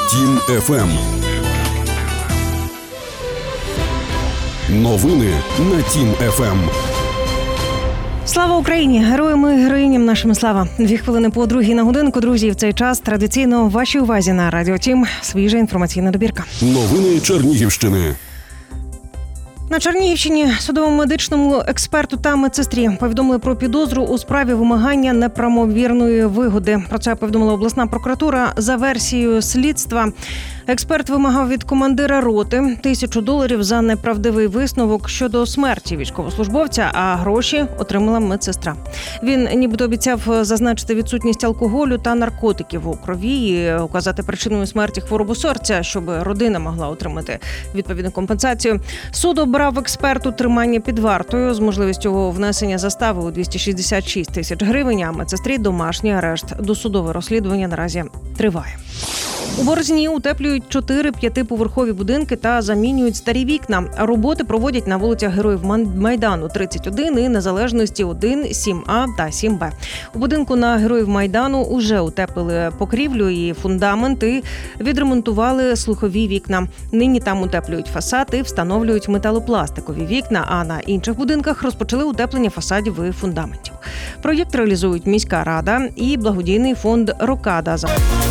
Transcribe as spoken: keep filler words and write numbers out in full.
Тім еф ем. Новини на Тім еф ем. Слава Україні! Героям і героїням нашим слава! Дві хвилини по другій на годинку, друзі. В цей час традиційно в вашій увазі на Радіо Тім свіжа інформаційна добірка. Новини Чернігівщини. На Чернігівщині судовому медичному експерту та медсестрі повідомили про підозру у справі вимагання неправомірної вигоди. Про це повідомила обласна прокуратура. За версією слідства, експерт вимагав від командира роти тисячу доларів за неправдивий висновок щодо смерті військовослужбовця, а гроші отримала медсестра. Він нібито обіцяв зазначити відсутність алкоголю та наркотиків у крові і указати причиною смерті хворобу серця, щоб родина могла отримати відповідну компенсацію. Суд обрав експерту тримання під вартою з можливістю внесення застави у двісті шістдесят шість тисяч гривень, а медсестрі домашній арешт. Досудове розслідування наразі триває. У Борзні утеплюють чотири п'ятиповерхові будинки та замінюють старі вікна. Роботи проводять на вулицях Героїв Майдану тридцять один і Незалежності один, сім А та сім Б. У будинку на Героїв Майдану уже утеплили покрівлю і фундамент і відремонтували слухові вікна. Нині там утеплюють фасад і встановлюють металопластикові вікна, а на інших будинках розпочали утеплення фасадів і фундаментів. Проєкт реалізують міська рада і благодійний фонд «Рокада».